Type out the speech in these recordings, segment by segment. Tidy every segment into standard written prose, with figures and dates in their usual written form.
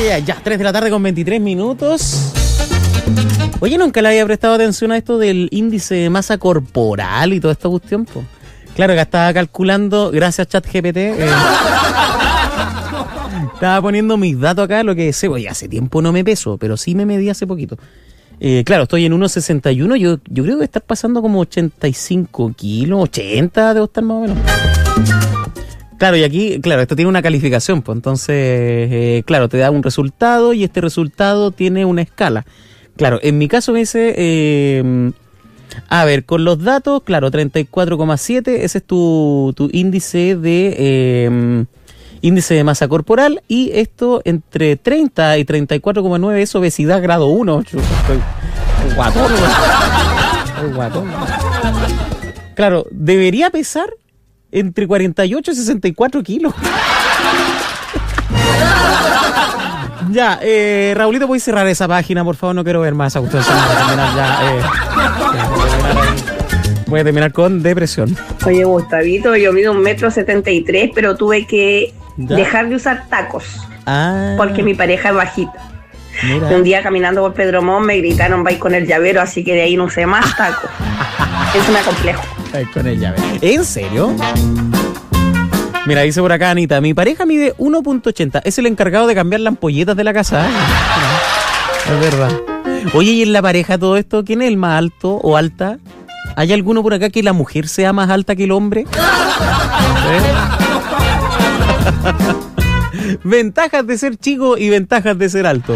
Ya, 3 de la tarde con 23 minutos. Oye, nunca le había prestado atención a esto del índice de masa corporal y toda esta cuestión, po. Claro que estaba calculando, gracias ChatGPT, estaba poniendo mis datos acá, lo que sé, oye, hace tiempo no me peso, pero sí me medí hace poquito. Claro, estoy en 1,61, yo creo que voy a estar pasando como 85 kilos, 80 debo estar más o menos. Claro, y aquí, claro, esto tiene una calificación, pues entonces, claro, te da un resultado y este resultado tiene una escala. Claro, en mi caso me dice, a ver, con los datos, claro, 34,7, ese es tu índice de masa corporal, y esto entre 30 y 34,9 es obesidad grado 1. Estoy guatón. Claro, debería pesar entre 48 y 64 kilos. Ya, Raulito, ¿puedes cerrar esa página, por favor? No quiero ver más a ustedes. Voy a terminar con depresión. Oye, Gustavito, yo mido 1,73 m, pero tuve que dejar de usar tacos. Porque mi pareja es bajita. Mira. Un día caminando por Pedro Montt me gritaron, vais con el llavero, así que de ahí no usé más tacos. Eso me complejo. Con el llavero. ¿En serio? Mira, dice por acá Anita, mi pareja mide 1,80. Es el encargado de cambiar las ampolletas de la casa. Es verdad. Oye, ¿y en la pareja todo esto? ¿Quién es el más alto o alta? ¿Hay alguno por acá que la mujer sea más alta que el hombre? Ventajas de ser chico y ventajas de ser alto.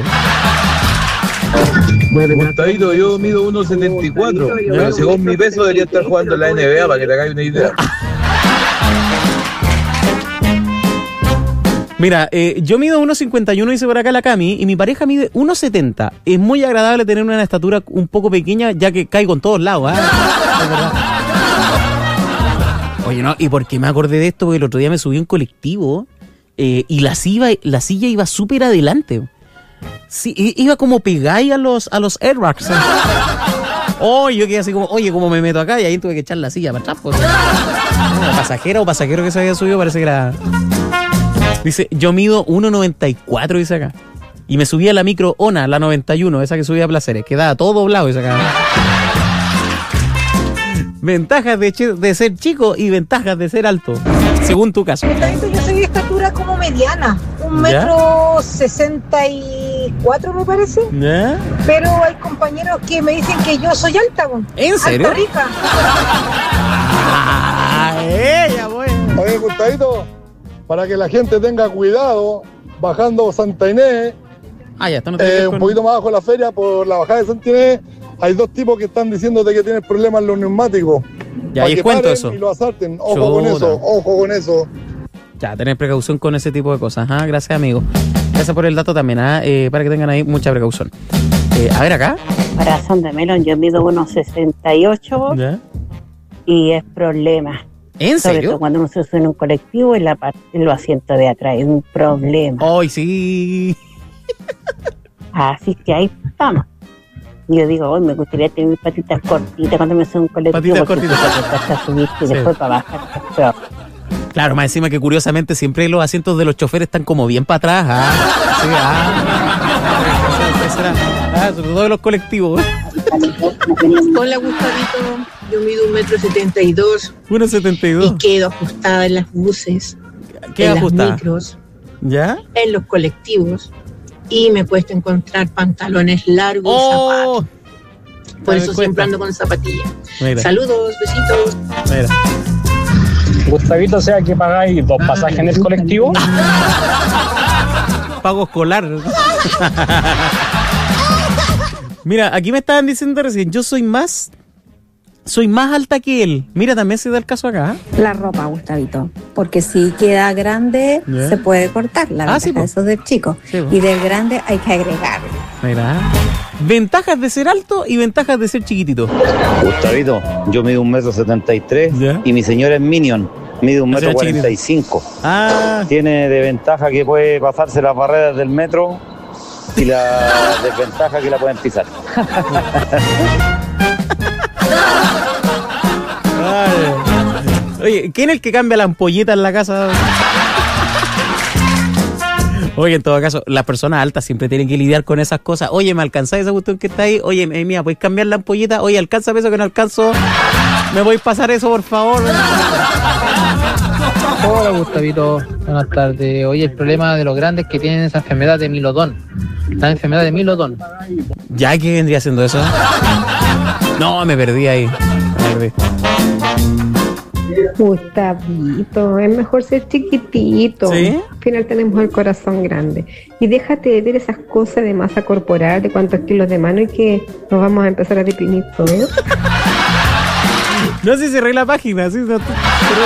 Gustavito, yo mido 1,74, pero según mi peso debería estar jugando en la NBA, para que te hagáis una idea. Mira, yo mido 1,51, dice por acá la Cami, y mi pareja mide 1,70. Es muy agradable tener una estatura un poco pequeña, ya que caigo en todos lados, ¿eh? Es verdad. Oye, no, ¿y por qué me acordé de esto? Porque el otro día me subí a un colectivo y la silla iba súper adelante. Sí, iba como pegáis a los airbags. Oh, yo quedé así como, oye, ¿cómo me meto acá? Y ahí tuve que echar la silla para atrás. Pues. Pasajero que se había subido, parece que era... Dice, yo mido 1,94, dice acá. Y me subí a la micro ONA, la 91, esa que subía a Placeres. Quedaba todo doblado, dice acá. Ventajas de ser chico y ventajas de ser alto, según tu caso. Yo soy de estatura como mediana, 1,64 m me parece. ¿Ya? Pero hay compañeros que me dicen que yo soy alta. ¿En serio? Alta rica. Ella, bueno. Oye, Gustavito, para que la gente tenga cuidado, bajando Santa Inés, ya está, no un poquito más abajo de la feria, por la bajada de Santa Inés, hay dos tipos que están diciéndote que tienes problemas en los neumáticos. Ya, ahí cuento eso. Y lo asalten. Ojo con eso. Ya, tener precaución con ese tipo de cosas. Gracias, amigo. Gracias por el dato también, para que tengan ahí mucha precaución. A ver, acá. Para Santa Melón yo mido 1,68 ¿Ya? Y es problema. ¿En Sobre serio? todo cuando uno se sube en un colectivo en los asientos de atrás, es un problema. ¡Ay, sí! Así que ahí estamos. Yo digo, hoy me gustaría tener mis patitas cortitas cuando me subo en un colectivo. Patitas cortitas. Hasta subir y después para bajar. Pero, claro, más encima que curiosamente siempre los asientos de los choferes están como bien para atrás. Sí, sobre todo de los colectivos. Hola, Gustavito. Yo mido 1,72 m. 1,72. Y quedo ajustada en las buses. ¿Qué ajustada? En las micros. ¿Ya? En los colectivos. Y me cuesta encontrar pantalones largos y zapatos. Por eso siempre ando con zapatillas. Mira. Saludos, besitos. Mira. Gustavito, sea que pagáis 2 pasajes en el colectivo. Pago escolar. Mira, aquí me estaban diciendo recién, yo soy más alta que él. Mira, también se da el caso acá. La ropa, Gustavito, porque si queda grande, se puede cortar. La ventaja de eso del chico. Sí, y del grande hay que agregarle. Mira. Ventajas de ser alto y ventajas de ser chiquitito. Gustavito, yo mido 1,73 m y mi señora es Minion. Mide 1,45 m. Tiene de ventaja que puede pasarse las barreras del metro y la desventaja que la pueden pisar. Oye, ¿quién es el que cambia la ampolleta en la casa? Oye, en todo caso, las personas altas siempre tienen que lidiar con esas cosas. Oye, ¿me alcanzáis esa cuestión que está ahí? Oye, mía, ¿puedes cambiar la ampollita? Oye, alcánzame eso que no alcanzo. ¿Me voy a pasar eso, por favor? Hola, Gustavito. Buenas tardes. Oye, el problema de los grandes es que tienen esa enfermedad de Milodón. La enfermedad de Milodón. ¿Ya qué vendría siendo eso? No, me perdí ahí. Gustavito, es mejor ser chiquitito. ¿Sí? Al final tenemos el corazón grande. Y déjate de ver esas cosas de masa corporal, de cuántos kilos de mano y que nos vamos a empezar a deprimir todo. No sé si cerré la página. ¿Sí?